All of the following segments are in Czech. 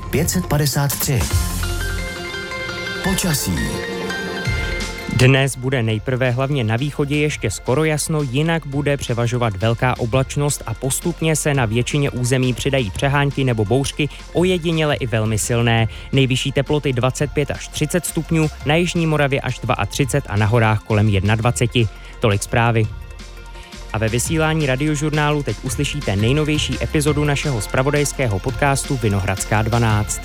553. Počasí. Dnes bude nejprve hlavně na východě ještě skoro jasno, jinak bude převažovat velká oblačnost a postupně se na většině území přidají přehánky nebo bouřky, ojediněle i velmi silné. Nejvyšší teploty 25 až 30 stupňů, na jižní Moravě až 32 a na horách kolem 21. Tolik zprávy. A ve vysílání Radiožurnálu teď uslyšíte nejnovější epizodu našeho zpravodajského podcastu Vinohradská 12.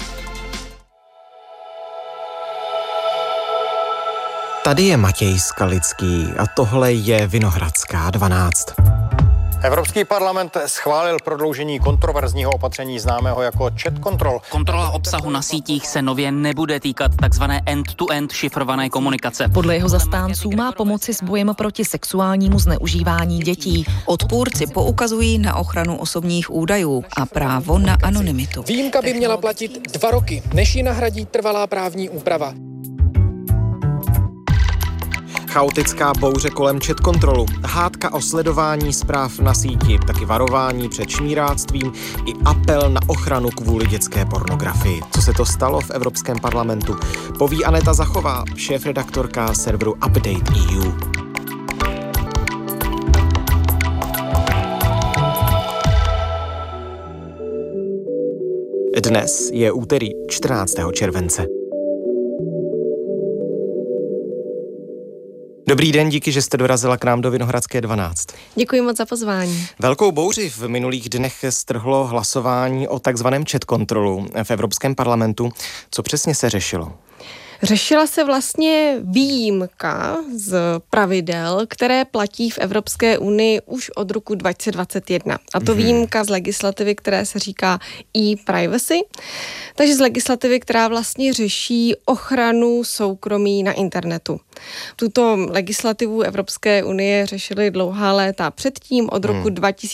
Tady je Matěj Skalický a tohle je Vinohradská 12. Evropský parlament schválil prodloužení kontroverzního opatření známého jako chat control. Kontrola obsahu na sítích se nově nebude týkat takzvané end-to-end šifrované komunikace. Podle jeho zastánců má pomoci s bojem proti sexuálnímu zneužívání dětí. Odpůrci poukazují na ochranu osobních údajů a právo na anonymitu. Výjimka by měla platit 2 roky, než ji nahradí trvalá právní úprava. Chaotická bouře kolem chat kontrolu, hádka o sledování zpráv na síti, taky varování před šmíráctvím i apel na ochranu kvůli dětské pornografii. Co se to stalo v Evropském parlamentu, poví Aneta Zachová, šéfredaktorka serveru Update.eu. Dnes je úterý 14. července. Dobrý den, díky, že jste dorazila k nám do Vinohradské 12. Děkuji moc za pozvání. Velkou bouři v minulých dnech strhlo hlasování o takzvaném chat kontrolu v Evropském parlamentu. Co přesně se řešilo? Řešila se vlastně výjimka z pravidel, které platí v Evropské unii už od roku 2021. A to výjimka z legislativy, které se říká e-privacy. Takže z legislativy, která vlastně řeší ochranu soukromí na internetu. Tuto legislativu Evropské unie řešily dlouhá léta předtím. Od roku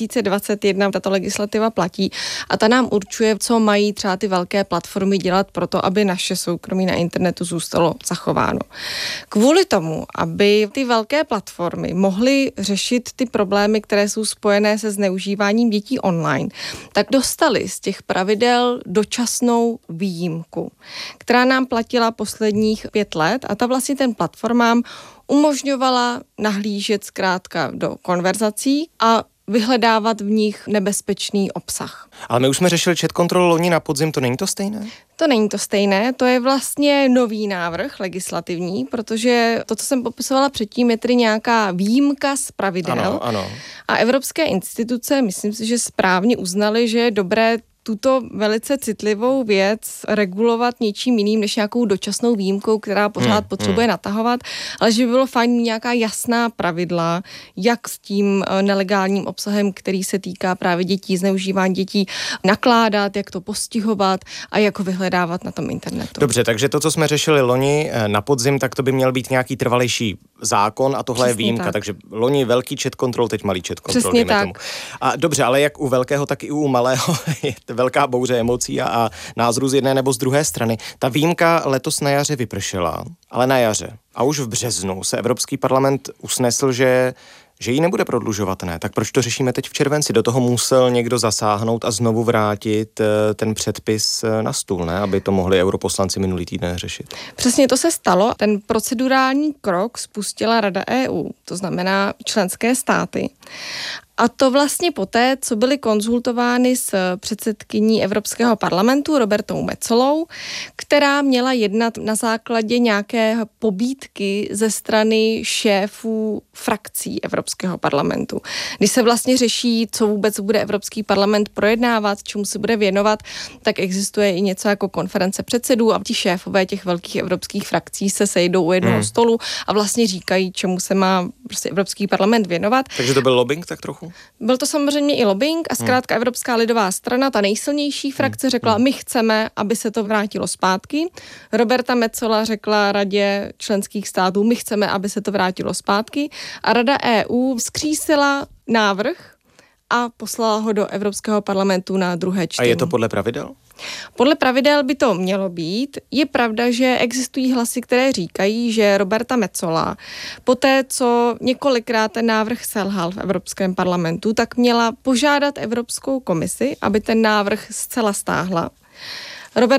2021 tato legislativa platí a ta nám určuje, co mají třeba ty velké platformy dělat pro to, aby naše soukromí na internetu zůstalo zachováno. Kvůli tomu, aby ty velké platformy mohly řešit ty problémy, které jsou spojené se zneužíváním dětí online, tak dostali z těch pravidel dočasnou výjimku, která nám platila posledních 5 let a ta vlastně ten platformám umožňovala nahlížet zkrátka do konverzací a vyhledávat v nich nebezpečný obsah. Ale my už jsme řešili chat control loni na podzim, to není to stejné? To není to stejné, to je vlastně nový návrh legislativní, protože to, co jsem popisovala předtím, je tedy nějaká výjimka z pravidel. Ano. A evropské instituce, myslím si, že správně uznaly, že je dobré tuto velice citlivou věc regulovat něčím jiným než nějakou dočasnou výjimkou, která pořád potřebuje natahovat, ale že by bylo fajn mít nějaká jasná pravidla, jak s tím nelegálním obsahem, který se týká právě dětí, zneužívání dětí, nakládat, jak to postihovat a jak ho vyhledávat na tom internetu. Dobře, takže to, co jsme řešili loni na podzim, tak to by měl být nějaký trvalejší zákon a tohle Přesně je výjimka, tak. Takže loni velký chat control, teď malý chat control. Přesně tak. Tomu. A dobře, ale jak u velkého, tak i u malého je velká bouře emocí a názorů z jedné nebo z druhé strany. Ta výjimka letos na jaře vypršela, ale na jaře. A už v březnu se Evropský parlament usnesl, že ji nebude prodlužovat, ne? Tak proč to řešíme teď v červenci? Do toho musel někdo zasáhnout a znovu vrátit ten předpis na stůl, ne? Aby to mohli europoslanci minulý týden řešit. Přesně to se stalo. Ten procedurální krok spustila Rada EU, to znamená členské státy. A to vlastně poté, co byly konzultovány s předsedkyní Evropského parlamentu Robertou Metsolou, která měla jednat na základě nějaké pobídky ze strany šéfů frakcí Evropského parlamentu. Když se vlastně řeší, co vůbec bude Evropský parlament projednávat, čemu se bude věnovat, tak existuje i něco jako konference předsedů a ti šéfové těch velkých evropských frakcí se sejdou u jednoho stolu a vlastně říkají, čemu se má prostě Evropský parlament věnovat. Takže to byl lobbying tak trochu? Byl to samozřejmě i lobbying a zkrátka Evropská lidová strana, ta nejsilnější frakce, řekla, my chceme, aby se to vrátilo zpátky. Roberta Metsola řekla Radě členských států, my chceme, aby se to vrátilo zpátky. A Rada EU vzkřísila návrh a poslala ho do Evropského parlamentu na druhé čtení. A je to podle pravidel? Podle pravidel by to mělo být. Je pravda, že existují hlasy, které říkají, že Roberta Metsola poté, co několikrát ten návrh selhal v Evropském parlamentu, tak měla požádat Evropskou komisi, aby ten návrh zcela stáhla.